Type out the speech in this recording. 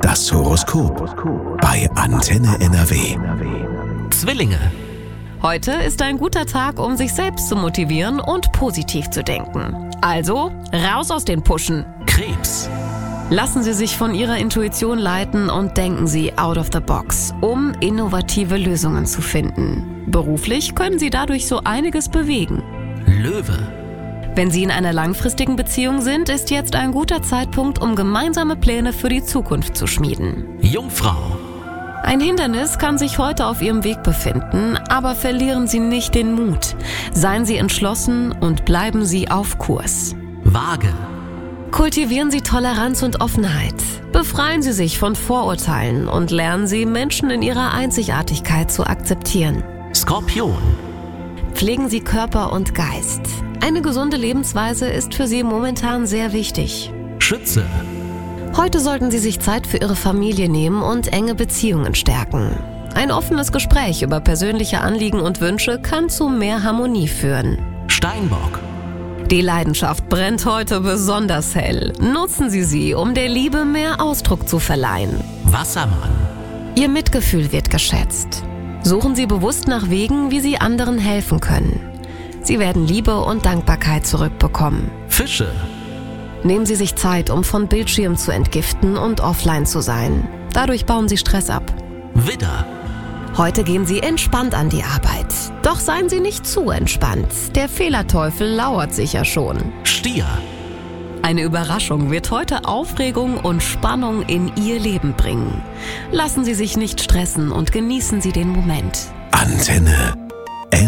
Das Horoskop bei Antenne NRW. Zwillinge. Heute ist ein guter Tag, um sich selbst zu motivieren und positiv zu denken. Also, raus aus den Puschen. Krebs. Lassen Sie sich von Ihrer Intuition leiten und denken Sie out of the box, um innovative Lösungen zu finden. Beruflich können Sie dadurch so einiges bewegen. Löwe. Wenn Sie in einer langfristigen Beziehung sind, ist jetzt ein guter Zeitpunkt, um gemeinsame Pläne für die Zukunft zu schmieden. Jungfrau. Ein Hindernis kann sich heute auf Ihrem Weg befinden, aber verlieren Sie nicht den Mut. Seien Sie entschlossen und bleiben Sie auf Kurs. Waage. Kultivieren Sie Toleranz und Offenheit. Befreien Sie sich von Vorurteilen und lernen Sie, Menschen in ihrer Einzigartigkeit zu akzeptieren. Skorpion. Pflegen Sie Körper und Geist. Eine gesunde Lebensweise ist für Sie momentan sehr wichtig. Schütze. Heute sollten Sie sich Zeit für Ihre Familie nehmen und enge Beziehungen stärken. Ein offenes Gespräch über persönliche Anliegen und Wünsche kann zu mehr Harmonie führen. Steinbock. Die Leidenschaft brennt heute besonders hell. Nutzen Sie sie, um der Liebe mehr Ausdruck zu verleihen. Wassermann. Ihr Mitgefühl wird geschätzt. Suchen Sie bewusst nach Wegen, wie Sie anderen helfen können. Sie werden Liebe und Dankbarkeit zurückbekommen. Fische. Nehmen Sie sich Zeit, um von Bildschirm zu entgiften und offline zu sein. Dadurch bauen Sie Stress ab. Widder. Heute gehen Sie entspannt an die Arbeit. Doch seien Sie nicht zu entspannt. Der Fehlerteufel lauert sicher schon. Stier. Eine Überraschung wird heute Aufregung und Spannung in Ihr Leben bringen. Lassen Sie sich nicht stressen und genießen Sie den Moment. Antenne